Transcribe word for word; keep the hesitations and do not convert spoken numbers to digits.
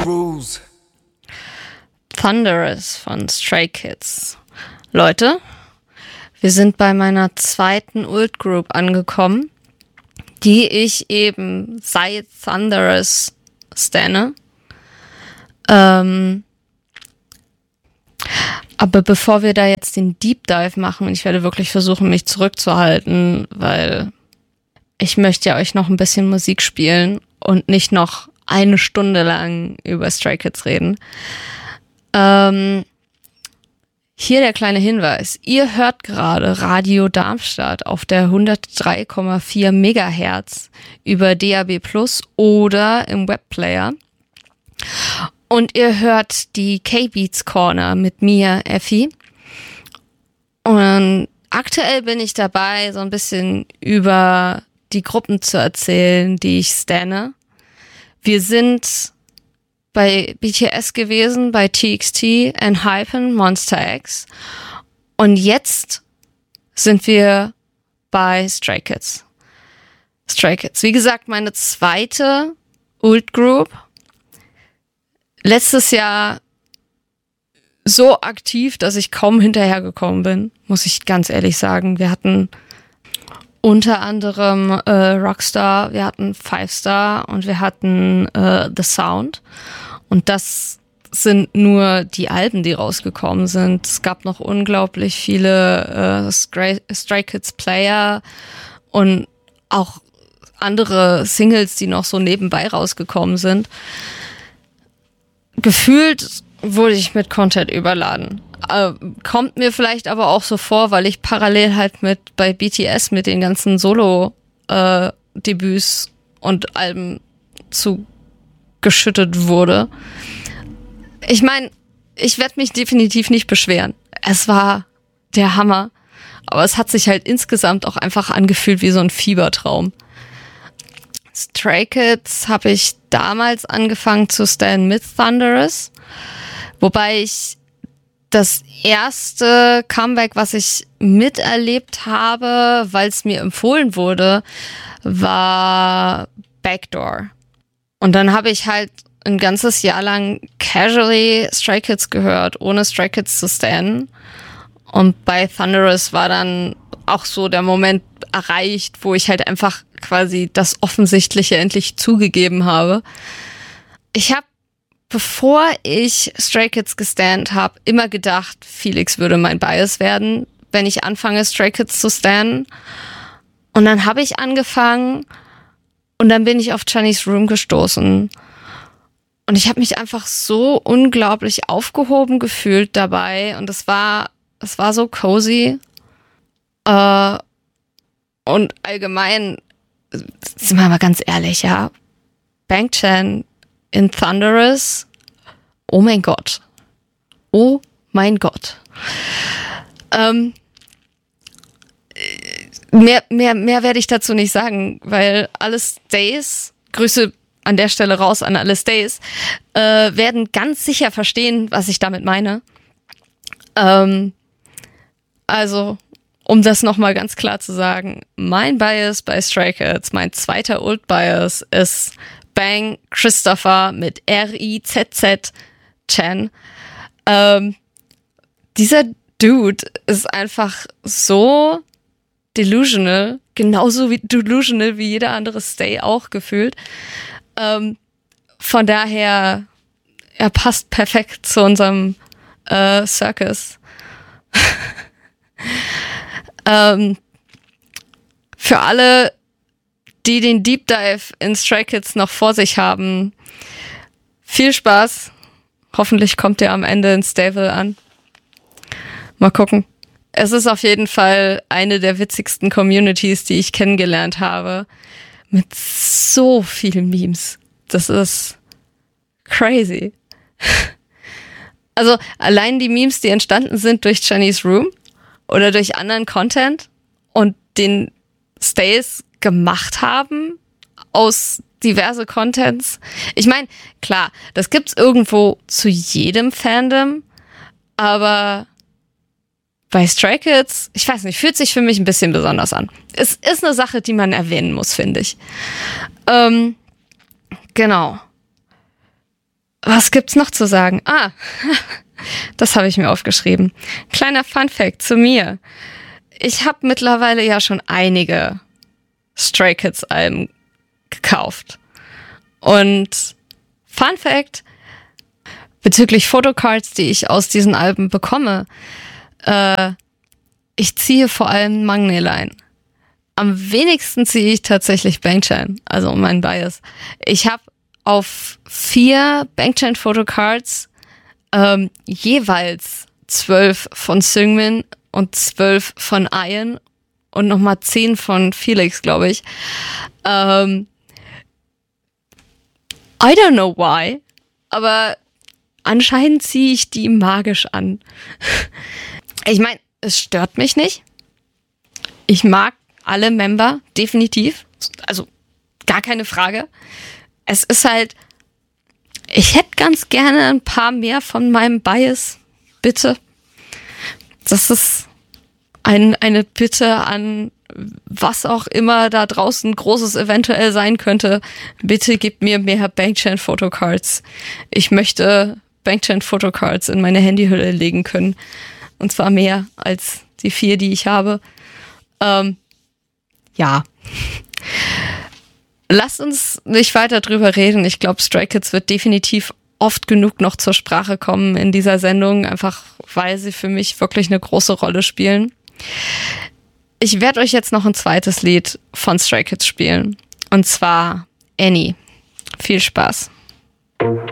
rules. Thunderous von Stray Kids. Leute, wir sind bei meiner zweiten Ult Group angekommen, die ich eben seit Thunderous stanne. Ähm, aber bevor wir da jetzt den Deep Dive machen, ich werde wirklich versuchen, mich zurückzuhalten, weil ich möchte ja euch noch ein bisschen Musik spielen und nicht noch eine Stunde lang über Stray Kids reden. Ähm, hier der kleine Hinweis. Ihr hört gerade Radio Darmstadt auf der hundertdrei Komma vier Megahertz über D A B Plus oder im Webplayer. Und ihr hört die K-Beats Corner mit mir, Effi. Und aktuell bin ich dabei, so ein bisschen über die Gruppen zu erzählen, die ich stanne. Wir sind bei B T S gewesen, bei T X T, Enhypen, Monster X. Und jetzt sind wir bei Stray Kids. Stray Kids. Wie gesagt, meine zweite Ult Group. Letztes Jahr so aktiv, dass ich kaum hinterhergekommen bin, muss ich ganz ehrlich sagen. Wir hatten unter anderem äh, Rockstar, wir hatten Five Star und wir hatten äh, The Sound. Und das sind nur die Alben, die rausgekommen sind. Es gab noch unglaublich viele äh, Stray, Stray Kids Player und auch andere Singles, die noch so nebenbei rausgekommen sind. Gefühlt wurde ich mit Content überladen. Äh, kommt mir vielleicht aber auch so vor, weil ich parallel halt mit bei B T S mit den ganzen Solo-Debüts äh, und Alben zugeschüttet wurde. Ich meine, ich werde mich definitiv nicht beschweren. Es war der Hammer. Aber es hat sich halt insgesamt auch einfach angefühlt wie so ein Fiebertraum. Stray Kids habe ich damals angefangen zu stan mit Thunderous. Wobei ich das erste Comeback, was ich miterlebt habe, weil es mir empfohlen wurde, war Backdoor. Und dann habe ich halt ein ganzes Jahr lang casually Stray Kids gehört, ohne Stray Kids zu stannen. Und bei Thunderous war dann auch so der Moment erreicht, wo ich halt einfach quasi das Offensichtliche endlich zugegeben habe. Ich habe, bevor ich Stray Kids gestannt habe, immer gedacht, Felix würde mein Bias werden, wenn ich anfange, Stray Kids zu stannen. Und dann habe ich angefangen und dann bin ich auf Chinese Room gestoßen. Und ich habe mich einfach so unglaublich aufgehoben gefühlt dabei. Und es war, es war so cozy. Äh, und allgemein, sind wir mal ganz ehrlich, ja, Bang Chan in Thunderous, oh mein Gott. Oh mein Gott. Ähm, mehr, mehr, mehr werde ich dazu nicht sagen, weil alle Stays, Grüße an der Stelle raus an alle Stays, äh, werden ganz sicher verstehen, was ich damit meine. Ähm, also, um das nochmal ganz klar zu sagen, mein Bias bei Stray Kids, mein zweiter Ult Bias ist Bang Christopher mit R I Z Z Chan. Ähm, dieser Dude ist einfach so delusional, genauso wie delusional wie jeder andere Stay auch gefühlt. Ähm, von daher, er passt perfekt zu unserem äh, Circus. ähm, für alle, die den Deep Dive in Stray Kids noch vor sich haben, viel Spaß. Hoffentlich kommt ihr am Ende in Stable an. Mal gucken. Es ist auf jeden Fall eine der witzigsten Communities, die ich kennengelernt habe. Mit so vielen Memes. Das ist crazy. Also allein die Memes, die entstanden sind durch Chinese Room oder durch anderen Content und den Stays gemacht haben aus diverse Contents. Ich meine, klar, das gibt's irgendwo zu jedem Fandom, aber bei Stray Kids, ich weiß nicht, fühlt sich für mich ein bisschen besonders an. Es ist eine Sache, die man erwähnen muss, finde ich. Ähm, genau. Was gibt's noch zu sagen? Ah, das habe ich mir aufgeschrieben. Kleiner Funfact zu mir. Ich habe mittlerweile ja schon einige Stray Kids Alben gekauft. Und Funfact bezüglich Photocards, die ich aus diesen Alben bekomme, äh, ich ziehe vor allem Magne-Line. Am wenigsten ziehe ich tatsächlich Bankchain, also mein Bias. Ich habe auf vier Bankchain-Photocards ähm, jeweils zwölf von Seungmin und zwölf von Ian und nochmal zehn von Felix, glaube ich. Ähm, I don't know why, aber anscheinend ziehe ich die magisch an. Ich meine, es stört mich nicht. Ich mag alle Member, definitiv. Also gar keine Frage. Es ist halt, ich hätte ganz gerne ein paar mehr von meinem Bias. Bitte. Das ist ein, eine Bitte an was auch immer da draußen Großes eventuell sein könnte. Bitte gib mir mehr Bankchain-Photocards. Ich möchte Bankchain-Photocards in meine Handyhülle legen können. Und zwar mehr als die vier, die ich habe. Ähm, ja. Lasst uns nicht weiter drüber reden. Ich glaube, Stray Kids wird definitiv oft genug noch zur Sprache kommen in dieser Sendung, einfach weil sie für mich wirklich eine große Rolle spielen. Ich werde euch jetzt noch ein zweites Lied von Stray Kids spielen. Und zwar Annie. Viel Spaß.